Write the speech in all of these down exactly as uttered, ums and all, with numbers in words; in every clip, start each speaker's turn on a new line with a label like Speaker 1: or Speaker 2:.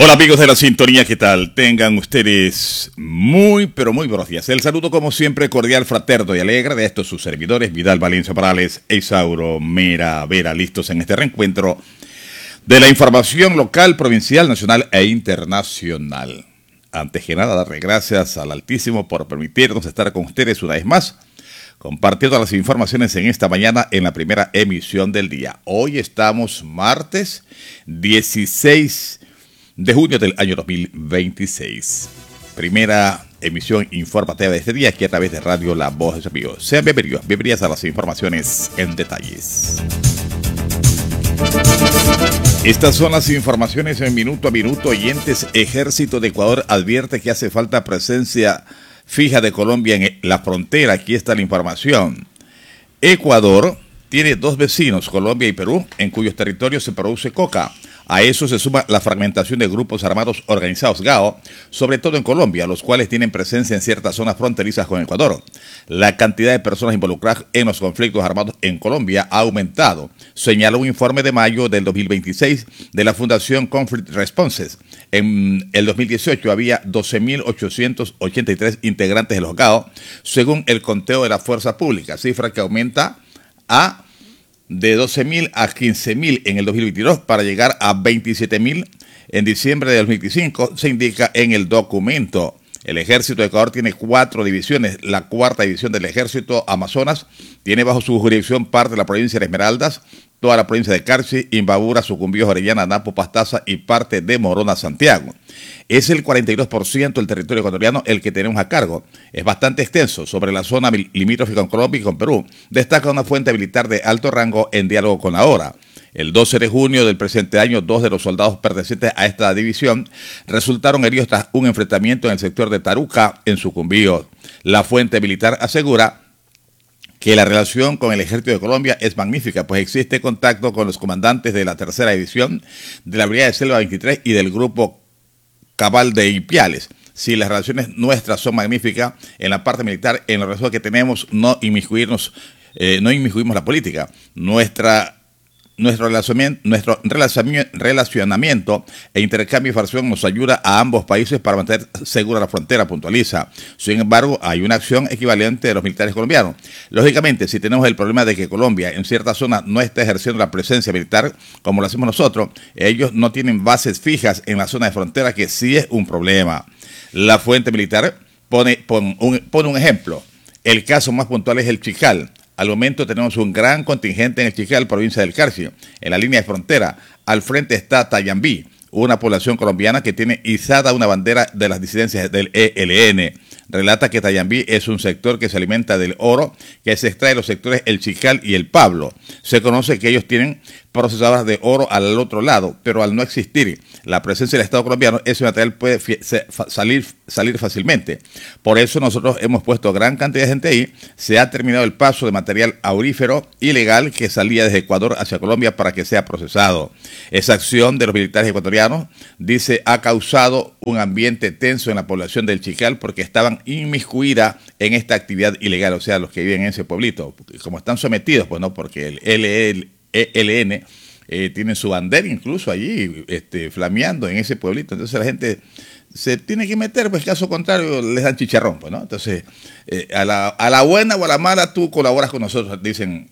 Speaker 1: Hola amigos de la sintonía, ¿qué tal? Tengan ustedes muy, pero muy buenos días. El saludo como siempre cordial, fraterno y alegre de estos sus servidores, Vidal Valencia Morales e Isauro Mera Vera, listos en este reencuentro de la información local, provincial, nacional e internacional. Antes que nada, darle gracias al Altísimo por permitirnos estar con ustedes una vez más, compartiendo las informaciones en esta mañana en la primera emisión del día. Hoy estamos martes dieciséis de junio del año dos mil veintiséis. Primera emisión informativa de este día aquí a través de Radio La Voz de sus Amigos. Sean bienvenidos, bienvenidas a las informaciones en detalles. Estas son las informaciones en minuto a minuto. Oyentes, Ejército de Ecuador advierte que hace falta presencia fija de Colombia en la frontera. Aquí está la información. Ecuador tiene dos vecinos, Colombia y Perú, en cuyos territorios se produce coca. A eso se suma la fragmentación de grupos armados organizados G A O, sobre todo en Colombia, los cuales tienen presencia en ciertas zonas fronterizas con Ecuador. La cantidad de personas involucradas en los conflictos armados en Colombia ha aumentado, señala un informe de mayo del dos mil veintiséis de la Fundación Conflict Responses. En el dos mil dieciocho había doce mil ochocientos ochenta y tres integrantes de los G A O, según el conteo de la fuerza pública, cifra que aumenta a de doce mil a quince mil en el dos mil veintidós para llegar a veintisiete mil en diciembre de dos mil veinticinco, se indica en el documento. El Ejército de Ecuador tiene cuatro divisiones. La cuarta división del Ejército Amazonas tiene bajo su jurisdicción parte de la provincia de Esmeraldas, toda la provincia de Carchi, Imbabura, Sucumbíos, Orellana, Napo, Pastaza y parte de Morona, Santiago. Es el cuarenta y dos por ciento del territorio ecuatoriano el que tenemos a cargo. Es bastante extenso sobre la zona limítrofe con Colombia y con Perú. Destaca una fuente militar de alto rango en diálogo con la hora. El doce de junio del presente año, dos de los soldados pertenecientes a esta división resultaron heridos tras un enfrentamiento en el sector de Taruca, en Sucumbíos. La fuente militar asegura que la relación con el Ejército de Colombia es magnífica, pues existe contacto con los comandantes de la tercera división, de la Brigada de Selva veintitrés y del Grupo Cabal de Ipiales. Si las relaciones nuestras son magníficas en la parte militar, en los resultados que tenemos, no inmiscuirnos, eh, no inmiscuimos la política. Nuestra Nuestro relacionamiento, nuestro relacionamiento e intercambio de información nos ayuda a ambos países para mantener segura la frontera, puntualiza. Sin embargo, hay una acción equivalente de los militares colombianos. Lógicamente, si tenemos el problema de que Colombia en ciertas zonas no está ejerciendo la presencia militar como lo hacemos nosotros, ellos no tienen bases fijas en la zona de frontera, que sí es un problema. La fuente militar pone, pone, un, pone un ejemplo. El caso más puntual es el Chical. Al momento tenemos un gran contingente en el Chical, provincia del Carchi, en la línea de frontera. Al frente está Tayambí, una población colombiana que tiene izada una bandera de las disidencias del E L N. Relata que Tayambí es un sector que se alimenta del oro que se extrae de los sectores El Chical y El Pablo. Se conoce que ellos tienen procesadoras de oro al otro lado, pero al no existir la presencia del Estado colombiano, ese material puede salir, salir fácilmente. Por eso nosotros hemos puesto gran cantidad de gente ahí. Se ha terminado el paso de material aurífero ilegal que salía desde Ecuador hacia Colombia para que sea procesado. Esa acción de los militares ecuatorianos, dice, ha causado un ambiente tenso en la población del Chical porque estaban inmiscuidas en esta actividad ilegal, o sea, los que viven en ese pueblito, como están sometidos, pues no, porque el E L N eh, tiene su bandera incluso allí este, flameando en ese pueblito. Entonces la gente se tiene que meter, pues caso contrario les dan chicharrón, pues, ¿no? Entonces, eh, a, la, a la buena o a la mala tú colaboras con nosotros, dicen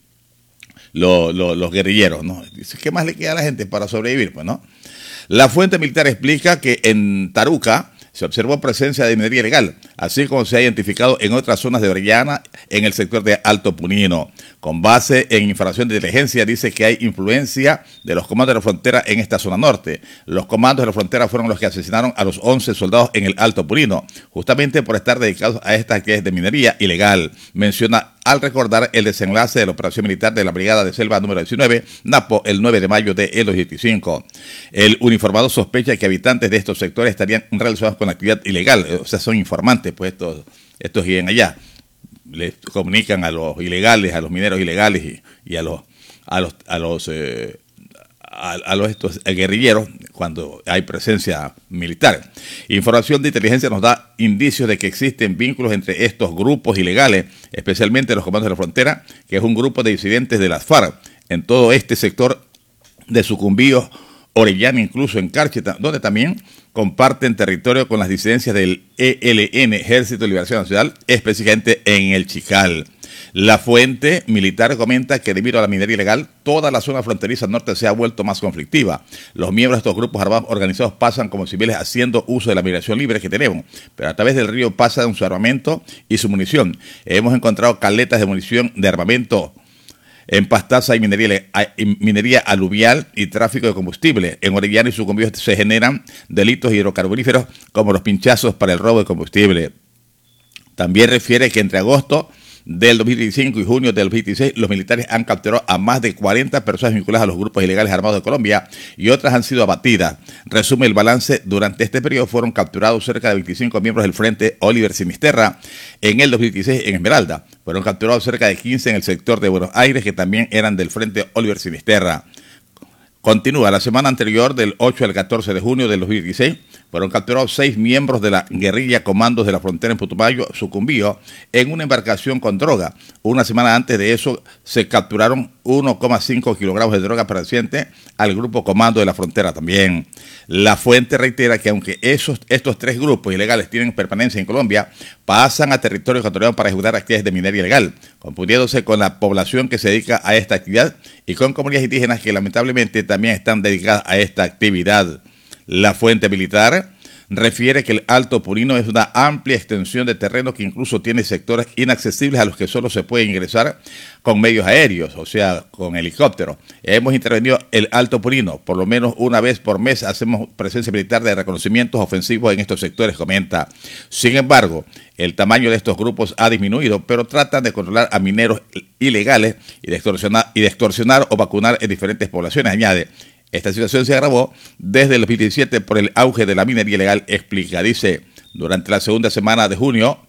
Speaker 1: lo, lo, los guerrilleros, ¿no? Dice, ¿qué más le queda a la gente para sobrevivir, pues, no? La fuente militar explica que en Taruca se observó presencia de minería ilegal, así como se ha identificado en otras zonas de Orellana, en el sector de Alto Punino. Con base en información de inteligencia, dice que hay influencia de los comandos de la frontera en esta zona norte. Los comandos de la frontera fueron los que asesinaron a los once soldados en el Alto Punino, justamente por estar dedicados a estas actividades de minería ilegal. Menciona al recordar el desenlace de la operación militar de la Brigada de Selva número diecinueve, Napo, el nueve de mayo de dos mil veinticinco. El uniformado sospecha que habitantes de estos sectores estarían relacionados con actividad ilegal, o sea, son informantes, pues estos, estos viven allá. Les comunican a los ilegales, a los mineros ilegales y, y a los a los a los eh, a, a los estos guerrilleros cuando hay presencia militar. Información de inteligencia nos da indicios de que existen vínculos entre estos grupos ilegales, especialmente los comandos de la frontera, que es un grupo de disidentes de las FARC en todo este sector de Sucumbíos, Orellana, incluso en Carchi, donde también comparten territorio con las disidencias del E L N, Ejército de Liberación Nacional, específicamente en el Chical. La fuente militar comenta que debido a la minería ilegal, toda la zona fronteriza norte se ha vuelto más conflictiva. Los miembros de estos grupos armados organizados pasan como civiles haciendo uso de la migración libre que tenemos, pero a través del río pasan su armamento y su munición. Hemos encontrado caletas de munición de armamento en Pastaza hay minería, hay minería aluvial y tráfico de combustible. En Orellana y Sucumbíos se generan delitos hidrocarburíferos como los pinchazos para el robo de combustible. También refiere que entre agosto del dos mil veinticinco y junio del dos mil veintiséis, los militares han capturado a más de cuarenta personas vinculadas a los grupos ilegales armados de Colombia y otras han sido abatidas. Resume el balance: durante este periodo fueron capturados cerca de veinticinco miembros del Frente Oliver Sinisterra en el dos mil dieciséis en Esmeralda. Fueron capturados cerca de quince en el sector de Buenos Aires que también eran del Frente Oliver Sinisterra. Continúa, la semana anterior, del ocho al catorce de junio del dos mil dieciséis, fueron capturados seis miembros de la guerrilla Comandos de la Frontera en Putumayo, Sucumbío, en una embarcación con droga. Una semana antes de eso se capturaron uno coma cinco kilogramos de droga perteneciente al grupo Comando de la Frontera también. La fuente reitera que aunque esos, estos tres grupos ilegales tienen permanencia en Colombia, pasan a territorio ecuatoriano para ejecutar actividades de minería ilegal, confundiéndose con la población que se dedica a esta actividad y con comunidades indígenas que lamentablemente también están dedicadas a esta actividad. La fuente militar refiere que el Alto Purino es una amplia extensión de terreno que incluso tiene sectores inaccesibles a los que solo se puede ingresar con medios aéreos, o sea, con helicópteros. Hemos intervenido el Alto Purino, por lo menos una vez por mes hacemos presencia militar de reconocimientos ofensivos en estos sectores, comenta. Sin embargo, el tamaño de estos grupos ha disminuido, pero tratan de controlar a mineros ilegales y de extorsionar, y de extorsionar o vacunar en diferentes poblaciones, añade. Esta situación se agravó desde el dos mil diecisiete por el auge de la minería ilegal, explica. Dice, durante la segunda semana de junio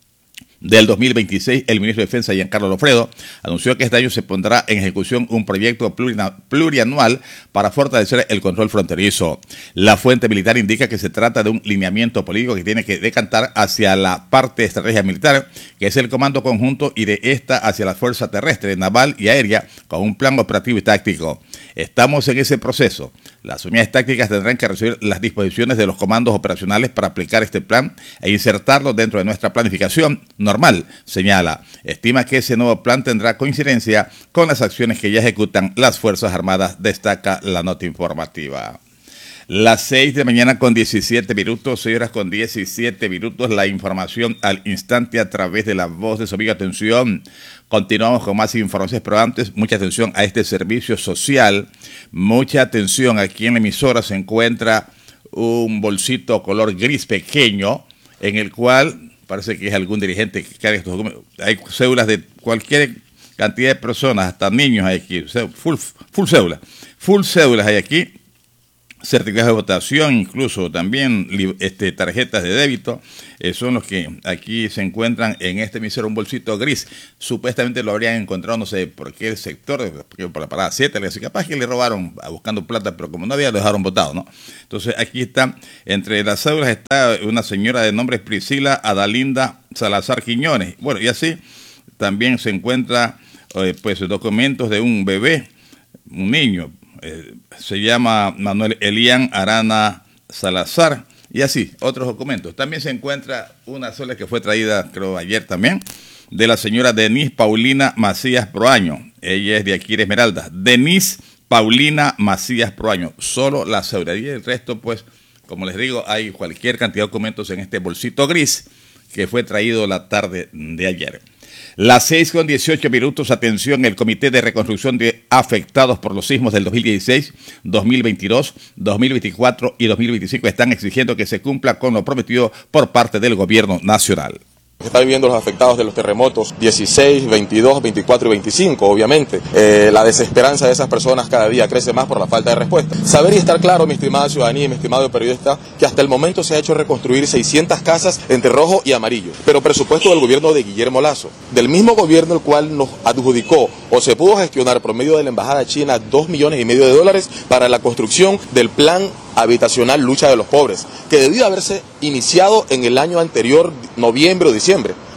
Speaker 1: del dos mil veintiséis, el ministro de Defensa, Giancarlo Lofredo, anunció que este año se pondrá en ejecución un proyecto plurianual para fortalecer el control fronterizo. La fuente militar indica que se trata de un lineamiento político que tiene que decantar hacia la parte de estrategia militar, que es el comando conjunto, y de esta hacia la fuerza terrestre, naval y aérea, con un plan operativo y táctico. Estamos en ese proceso. Las unidades tácticas tendrán que recibir las disposiciones de los comandos operacionales para aplicar este plan e insertarlo dentro de nuestra planificación normal, señala. Estima que ese nuevo plan tendrá coincidencia con las acciones que ya ejecutan las Fuerzas Armadas, destaca la nota informativa. Las seis de la mañana con diecisiete minutos, seis horas con diecisiete minutos, la información al instante a través de la voz de su amiga. Atención, continuamos con más informaciones, pero antes, mucha atención a este servicio social, mucha atención. Aquí en la emisora se encuentra un bolsito color gris pequeño, en el cual parece que es algún dirigente que carga estos documentos. Hay cédulas de cualquier cantidad de personas, hasta niños hay aquí, full, full cédulas, full cédulas hay aquí. Certificados de votación, incluso también este, tarjetas de débito, eh, son los que aquí se encuentran en este emisor, un bolsito gris. Supuestamente lo habrían encontrado, no sé por qué sector, por la parada siete, capaz que le robaron buscando plata, pero como no había, lo dejaron botado, ¿no? Entonces aquí está, entre las cédulas está una señora de nombre Priscila Adalinda Salazar Quiñones. Bueno, y así también se encuentra eh, pues documentos de un bebé, un niño. Eh, se llama Manuel Elian Arana Salazar, y así, otros documentos. También se encuentra una sola que fue traída, creo, ayer también, de la señora Denise Paulina Macías Proaño. Ella es de aquí de Esmeralda. Denise Paulina Macías Proaño. Solo la cédula, y el resto, pues, como les digo, hay cualquier cantidad de documentos en este bolsito gris que fue traído la tarde de ayer. Las seis con dieciocho minutos, atención, el Comité de Reconstrucción de Afectados por los Sismos del dos mil dieciséis, dos mil veintidós, dos mil veinticuatro y dos mil veinticinco están exigiendo que se cumpla con lo prometido por parte del gobierno nacional.
Speaker 2: Está viviendo los afectados de los terremotos dieciséis, veintidós, veinticuatro y veinticinco, obviamente. Eh, la desesperanza de esas personas cada día crece más por la falta de respuesta. Saber y estar claro, mi estimada ciudadanía y mi estimado periodista, que hasta el momento se ha hecho reconstruir seiscientas casas entre rojo y amarillo, pero presupuesto del gobierno de Guillermo Lasso, del mismo gobierno el cual nos adjudicó o se pudo gestionar por medio de la Embajada China dos millones y medio de dólares para la construcción del plan habitacional Lucha de los Pobres, que debió haberse iniciado en el año anterior, noviembre o diciembre,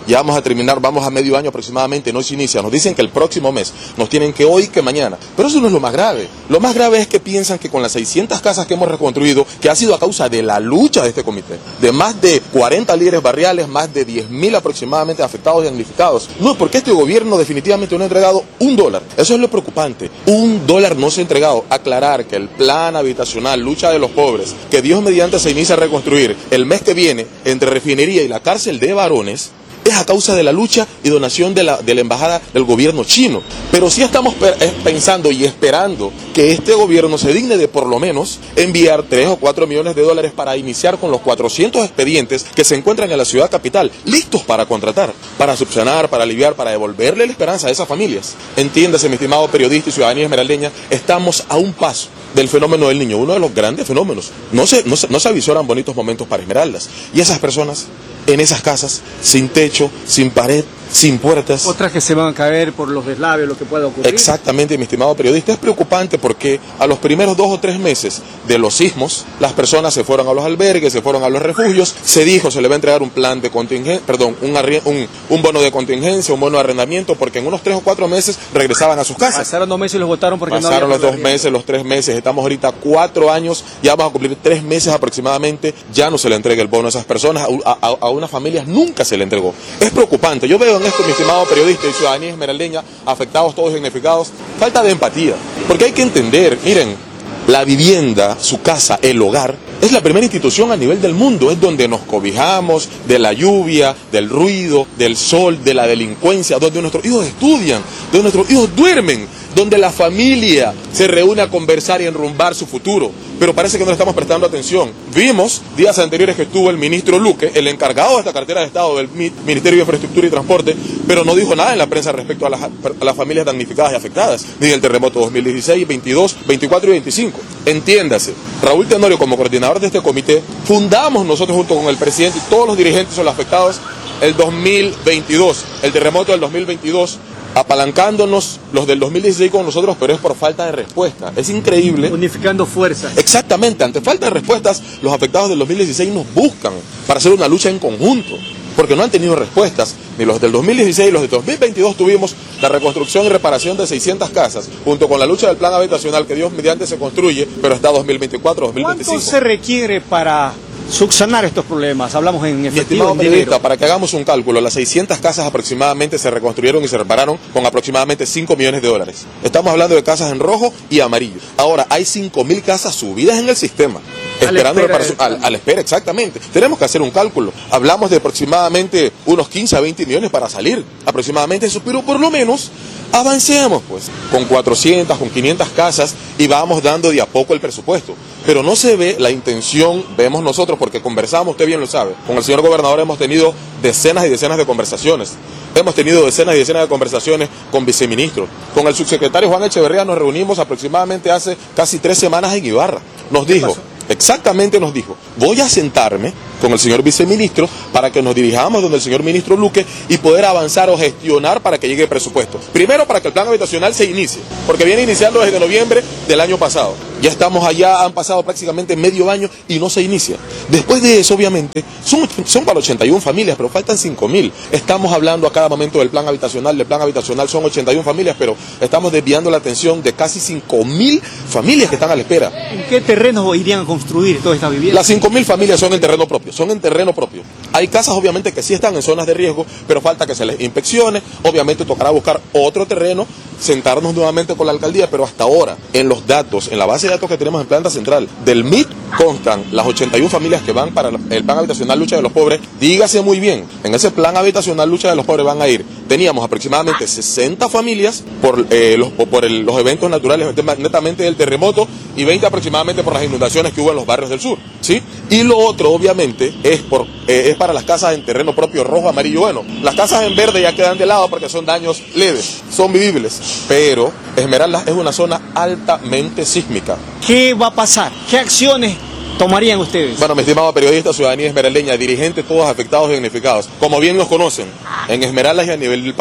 Speaker 2: ya vamos a terminar, vamos a medio año aproximadamente, no se inicia, nos dicen que el próximo mes, nos tienen que hoy, que mañana, pero eso no es lo más grave. Lo más grave es que piensan que con las seiscientas casas que hemos reconstruido, que ha sido a causa de la lucha de este comité, de más de cuarenta líderes barriales, más de diez mil aproximadamente afectados y damnificados, no, porque este gobierno definitivamente no ha entregado un dólar. Eso es lo preocupante, un dólar no se ha entregado. Aclarar que el plan habitacional, lucha de los pobres, que Dios mediante se inicia a reconstruir el mes que viene entre refinería y la cárcel de varones, es a causa de la lucha y donación de la, de la embajada del gobierno chino. Pero sí estamos pensando y esperando que este gobierno se digne de por lo menos enviar tres o cuatro millones de dólares para iniciar con los cuatrocientos expedientes que se encuentran en la ciudad capital, listos para contratar, para subsanar, para aliviar, para devolverle la esperanza a esas familias. Entiéndase, mi estimado periodista y ciudadanía esmeraldeña, estamos a un paso del fenómeno del niño, uno de los grandes fenómenos. No se, no se, no se avisoran bonitos momentos para Esmeraldas. Y esas personas en esas casas, sin techo, sin pared, sin puertas.
Speaker 3: Otras que se van a caer por los deslaves, lo que pueda ocurrir.
Speaker 2: Exactamente, mi estimado periodista. Es preocupante porque a los primeros dos o tres meses de los sismos, las personas se fueron a los albergues, se fueron a los refugios, se dijo, se le va a entregar un plan de contingencia, perdón, un, un, un bono de contingencia, un bono de arrendamiento, porque en unos tres o cuatro meses regresaban a sus casas.
Speaker 3: Pasaron dos meses y los votaron porque
Speaker 2: Pasaron
Speaker 3: no
Speaker 2: los dos meses, los tres meses, estamos ahorita cuatro años, ya vamos a cumplir tres meses aproximadamente, ya no se le entrega el bono a esas personas, a, a, a unas familias nunca se le entregó. Es preocupante. Yo veo en esto, mi estimado periodista, periodista y ciudadanía esmeraldeña, afectados todos y damnificados, falta de empatía. Porque hay que entender, miren, la vivienda, su casa, el hogar, es la primera institución a nivel del mundo, es donde nos cobijamos de la lluvia, del ruido, del sol, de la delincuencia, donde nuestros hijos estudian, donde nuestros hijos duermen, donde la familia se reúne a conversar y enrumbar su futuro. Pero parece que no le estamos prestando atención. Vimos días anteriores que estuvo el ministro Luque, el encargado de esta cartera de Estado del Ministerio de Infraestructura y Transporte, pero no dijo nada en la prensa respecto a las, a las familias damnificadas y afectadas, ni del terremoto dos mil dieciséis, veintidós, veinticuatro y veinticinco. Entiéndase, Raúl Tenorio, como coordinador de este comité, fundamos nosotros junto con el presidente y todos los dirigentes son los afectados el dos mil veintidós, el terremoto del dos mil veintidós, apalancándonos los del dos mil dieciséis con nosotros, pero es por falta de respuesta. Es increíble.
Speaker 3: Unificando fuerzas.
Speaker 2: Exactamente, ante falta de respuestas, los afectados del dos mil dieciséis nos buscan para hacer una lucha en conjunto, porque no han tenido respuestas, ni los del dos mil dieciséis, los del dos mil veintidós tuvimos la reconstrucción y reparación de seiscientas casas, junto con la lucha del plan habitacional que Dios mediante se construye, pero está dos mil veinticuatro, dos mil veinticinco.
Speaker 3: ¿Cuánto se requiere para subsanar estos problemas? Hablamos en efectivo, en dinero.
Speaker 2: Para que hagamos un cálculo, las seiscientas casas aproximadamente se reconstruyeron y se repararon con aproximadamente cinco millones de dólares. Estamos hablando de casas en rojo y amarillo. Ahora, hay cinco mil casas subidas en el sistema, esperando reparación, a, a la espera, exactamente. Tenemos que hacer un cálculo. Hablamos de aproximadamente unos quince a veinte millones para salir, aproximadamente eso, pero por lo menos avancemos, pues, con cuatrocientas, con quinientas casas y vamos dando de a poco el presupuesto. Pero no se ve la intención, vemos nosotros, porque conversamos, usted bien lo sabe, con el señor gobernador hemos tenido decenas y decenas de conversaciones. Hemos tenido decenas y decenas de conversaciones con viceministros. Con el subsecretario Juan Echeverría nos reunimos aproximadamente hace casi tres semanas en Ibarra. Nos dijo, exactamente nos dijo, voy a sentarme con el señor viceministro para que nos dirijamos donde el señor ministro Luque y poder avanzar o gestionar para que llegue el presupuesto. Primero, para que el plan habitacional se inicie, porque viene iniciando desde noviembre del año pasado. Ya estamos allá, han pasado prácticamente medio año y no se inicia. Después de eso, obviamente, son, son para ochenta y una familias, pero faltan cinco mil. Estamos hablando a cada momento del plan habitacional, del plan habitacional son ochenta y una familias, pero estamos desviando la atención de casi cinco mil familias que están a la espera.
Speaker 3: ¿En qué terrenos irían a construir todas estas viviendas?
Speaker 2: Las cinco mil familias son en terreno propio, son en terreno propio. Hay casas obviamente que sí están en zonas de riesgo, pero falta que se les inspeccione, obviamente tocará buscar otro terreno, sentarnos nuevamente con la alcaldía, pero hasta ahora, en los datos, en la base de datos que tenemos en planta central del M I T, constan las ochenta y una familias que van para el plan habitacional lucha de los pobres. Dígase muy bien, en ese plan habitacional lucha de los pobres van a ir, teníamos aproximadamente sesenta familias por, eh, los, por el, los eventos naturales netamente del terremoto y veinte aproximadamente por las inundaciones que hubo en los barrios del sur, ¿sí? Y lo otro obviamente es, por, eh, es para las casas en terreno propio rojo, amarillo, bueno, las casas en verde ya quedan de lado porque son daños leves, son vivibles, pero Esmeraldas es una zona altamente sísmica.
Speaker 3: ¿Qué va a pasar? ¿Qué acciones tomarían ustedes?
Speaker 2: Bueno, mi estimado periodista, ciudadanía esmeraldeña, dirigentes todos afectados y damnificados, como bien nos conocen, en Esmeraldas y a nivel del país,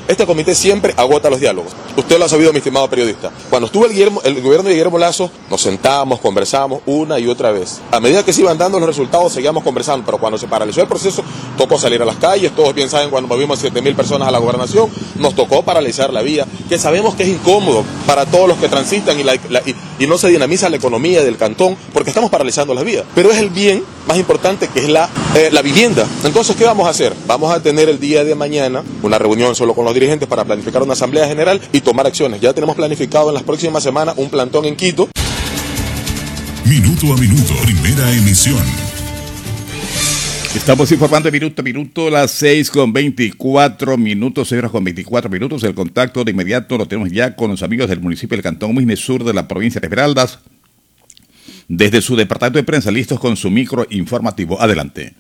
Speaker 2: Este comité siempre agota los diálogos. Usted lo ha sabido, mi estimado periodista. Cuando estuvo el, Guillermo, el gobierno de Guillermo Lasso, nos sentamos, conversamos una y otra vez. A medida que se iban dando los resultados, seguíamos conversando, pero cuando se paralizó el proceso, tocó salir a las calles. Todos bien saben, cuando movimos siete mil personas a la gobernación, nos tocó paralizar la vía, que sabemos que es incómodo para todos los que transitan y, la, la, y, y no se dinamiza la economía del cantón, porque estamos paralizando las vías. Pero es el bien más importante, que es la, eh, la vivienda. Entonces, ¿qué vamos a hacer? Vamos a tener el día de mañana una reunión solo con los dirigentes para planificar una asamblea general y tomar acciones. Ya tenemos planificado en las próximas semanas un plantón en Quito.
Speaker 4: Minuto a minuto, primera emisión.
Speaker 1: Estamos informando minuto a minuto, las seis con veinticuatro minutos, seis horas con veinticuatro minutos. El contacto de inmediato lo tenemos ya con los amigos del municipio del Cantón Muisne Sur de la provincia de Esmeraldas. Desde su departamento de prensa, listos con su micro informativo. Adelante.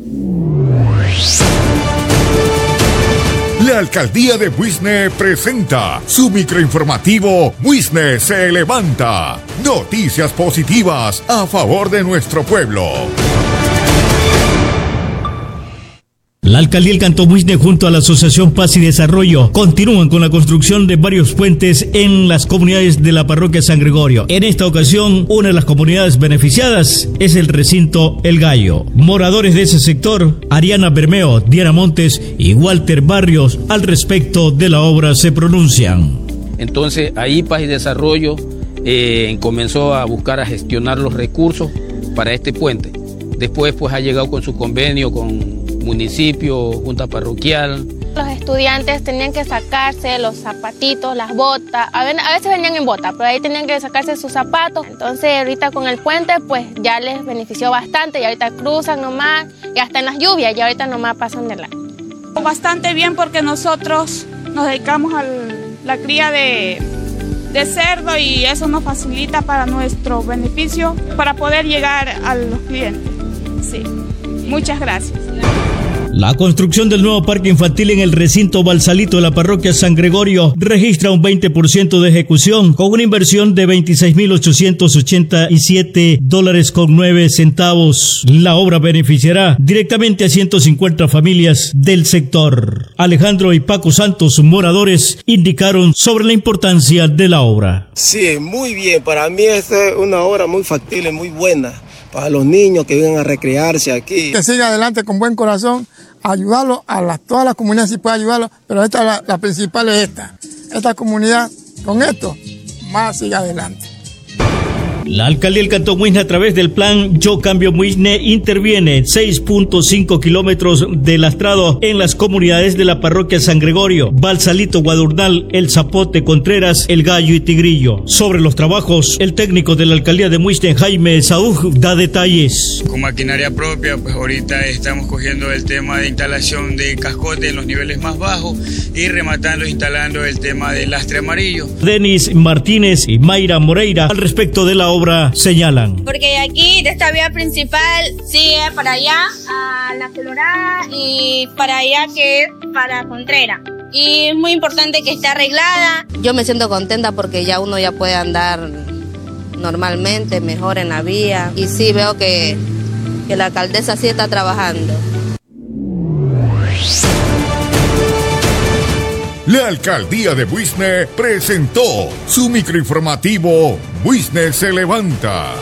Speaker 4: La alcaldía de Muisne presenta su microinformativo Muisne se levanta. Noticias positivas a favor de nuestro pueblo.
Speaker 5: La alcaldía del Cantón Muisne junto a la Asociación Paz y Desarrollo continúan con la construcción de varios puentes en las comunidades de la parroquia San Gregorio. En esta ocasión, una de las comunidades beneficiadas es el recinto El Gallo. Moradores de ese sector, Ariana Bermeo, Diana Montes y Walter Barrios, al respecto de la obra se pronuncian.
Speaker 6: Entonces ahí Paz y Desarrollo eh, comenzó a buscar a gestionar los recursos para este puente. Después pues ha llegado con su convenio con municipio, junta parroquial.
Speaker 7: Los estudiantes tenían que sacarse los zapatitos, las botas, a veces venían en bota, pero ahí tenían que sacarse sus zapatos. Entonces ahorita con el puente pues ya les benefició bastante y ahorita cruzan nomás, y hasta en las lluvias y ahorita nomás pasan de largo.
Speaker 8: Bastante bien porque nosotros nos dedicamos a la cría de, de cerdo y eso nos facilita para nuestro beneficio, para poder llegar a los clientes. Sí, muchas gracias.
Speaker 5: La construcción del nuevo parque infantil en el recinto Balsalito de la parroquia San Gregorio registra un veinte por ciento de ejecución con una inversión de veintiséis mil ochocientos ochenta y siete dólares con nueve centavos. La obra beneficiará directamente a ciento cincuenta familias del sector. Alejandro y Paco Santos, moradores, indicaron sobre la importancia de la obra.
Speaker 9: Sí, muy bien. Para mí es una obra muy factible, muy buena. Para los niños que vengan a recrearse aquí.
Speaker 10: Que siga adelante con buen corazón, ayudarlo a las, todas las comunidades si puede ayudarlo, pero esta la, la principal es esta. Esta comunidad, con esto, más sigue adelante.
Speaker 5: La alcaldía del Cantón Muisne, a través del plan Yo Cambio Muisne, interviene seis punto cinco kilómetros de lastrado en las comunidades de la parroquia San Gregorio, Balsalito, Guadurnal, El Zapote, Contreras, El Gallo y Tigrillo. Sobre los trabajos, el técnico de la alcaldía de Muisne, Jaime Saúl, da detalles.
Speaker 11: Con maquinaria propia, pues ahorita estamos cogiendo el tema de instalación de cascote en los niveles más bajos y rematando, instalando el tema de lastre amarillo.
Speaker 5: Denis Martínez y Mayra Moreira, al respecto de la obra, señalan.
Speaker 12: Porque de aquí, de esta vía principal, sigue para allá, a La Colorada, y para allá que es para Contreras. Y es muy importante que esté arreglada.
Speaker 13: Yo me siento contenta porque ya uno ya puede andar normalmente, mejor en la vía. Y sí veo que, que la alcaldesa sí está trabajando.
Speaker 4: La alcaldía de Muisne presentó su microinformativo Muisne se levanta.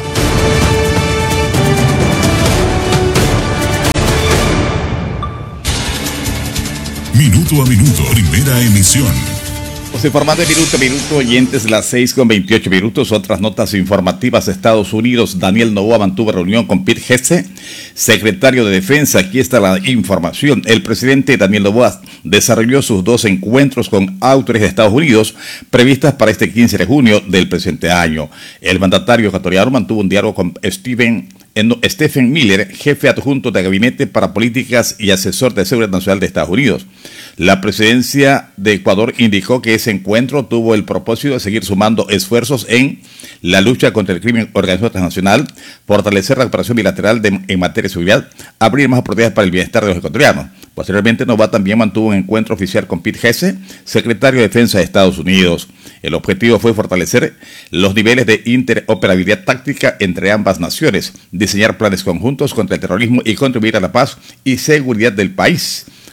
Speaker 4: Minuto a minuto, primera emisión.
Speaker 1: Pues informando de minuto a minuto, oyentes, las seis con veintiocho minutos. Otras notas informativas. Estados Unidos, Daniel Noboa mantuvo reunión con Pete Hegseth, secretario de Defensa. Aquí está la información. El presidente Daniel Noboa desarrolló sus dos encuentros con autoridades de Estados Unidos previstas para este quince de junio del presente año. El mandatario ecuatoriano mantuvo un diálogo con Steven Stephen Miller, jefe adjunto de Gabinete para Políticas y asesor de Seguridad Nacional de Estados Unidos. La presidencia de Ecuador indicó que ese encuentro tuvo el propósito de seguir sumando esfuerzos en la lucha contra el crimen organizado transnacional, fortalecer la cooperación bilateral de, en materia de seguridad, abrir más oportunidades para el bienestar de los ecuatorianos. Posteriormente, Noboa también mantuvo un encuentro oficial con Pete Hegseth, secretario de Defensa de Estados Unidos. El objetivo fue fortalecer los niveles de interoperabilidad táctica entre ambas naciones, diseñar planes conjuntos contra el terrorismo y contribuir a la paz y seguridad del país.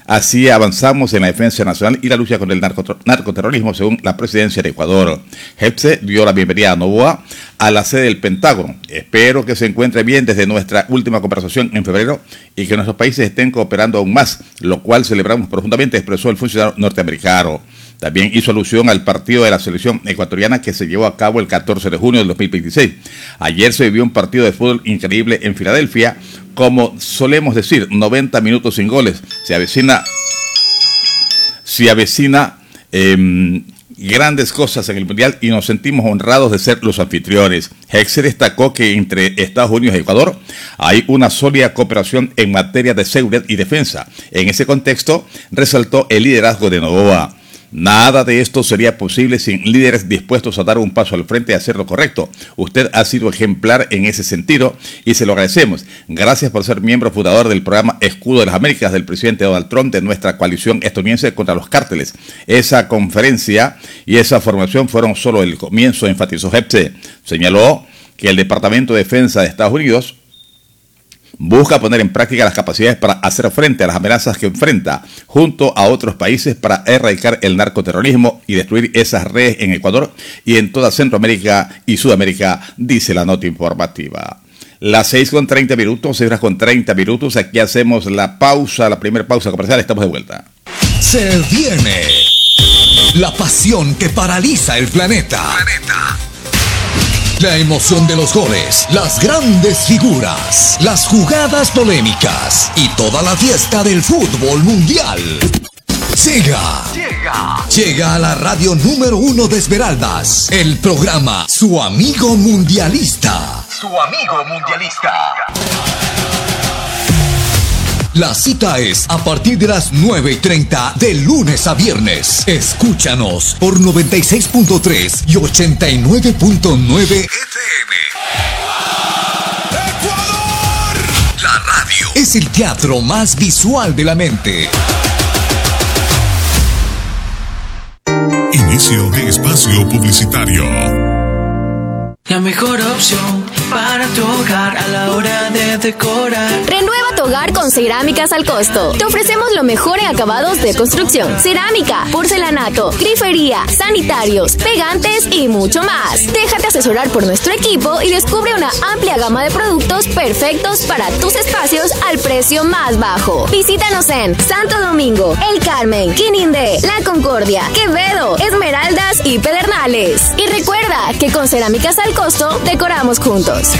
Speaker 1: Así avanzamos en la defensa nacional y la lucha contra el narco- narcoterrorismo, según la presidencia de Ecuador. Hepse dio la bienvenida a Noboa a la sede del Pentágono. Espero que se encuentre bien desde nuestra última conversación en febrero y que nuestros países estén cooperando aún más, lo cual celebramos profundamente, expresó el funcionario norteamericano. También hizo alusión al partido de la selección ecuatoriana que se llevó a cabo el catorce de junio del dos mil veintiséis. Ayer se vivió un partido de fútbol increíble en Filadelfia. Como solemos decir, noventa minutos sin goles. Se avecina, se avecina eh, grandes cosas en el Mundial y nos sentimos honrados de ser los anfitriones. Hepse destacó que entre Estados Unidos y Ecuador hay una sólida cooperación en materia de seguridad y defensa. En ese contexto, resaltó el liderazgo de Noboa. Nada de esto sería posible sin líderes dispuestos a dar un paso al frente y hacer lo correcto. Usted ha sido ejemplar en ese sentido y se lo agradecemos. Gracias por ser miembro fundador del programa Escudo de las Américas del presidente Donald Trump de nuestra coalición estadounidense contra los cárteles. Esa conferencia y esa formación fueron solo el comienzo, enfatizó Hepse. Señaló que el Departamento de Defensa de Estados Unidos busca poner en práctica las capacidades para hacer frente a las amenazas que enfrenta junto a otros países para erradicar el narcoterrorismo y destruir esas redes en Ecuador y en toda Centroamérica y Sudamérica, dice la nota informativa. Las seis con treinta minutos, seis horas con treinta minutos, aquí hacemos la pausa, la primera pausa comercial, estamos de vuelta.
Speaker 14: Se viene la pasión que paraliza el planeta. planeta. La emoción de los goles, las grandes figuras, las jugadas polémicas y toda la fiesta del fútbol mundial. Llega, llega, llega a la radio número uno de Esmeraldas, el programa Su Amigo Mundialista. Su Amigo Mundialista. La cita es a partir de las nueve y treinta de lunes a viernes. Escúchanos por noventa y seis punto tres y ochenta y nueve punto nueve F M. ¡Ecuador! La radio es el teatro más visual de la mente.
Speaker 4: Inicio de espacio publicitario.
Speaker 15: La mejor opción para tu hogar a la hora de decorar.
Speaker 16: Renueva tu hogar con Cerámicas al Costo. Te ofrecemos lo mejor en acabados de construcción: cerámica, porcelanato, grifería, sanitarios, pegantes y mucho más. Déjate asesorar por nuestro equipo y descubre una amplia gama de productos perfectos para tus espacios al precio más bajo. Visítanos en Santo Domingo, El Carmen, Quinindé, La Concordia, Quevedo, Esmeraldas y Pedernales. Y recuerda que con Cerámicas al Costo decoramos juntos.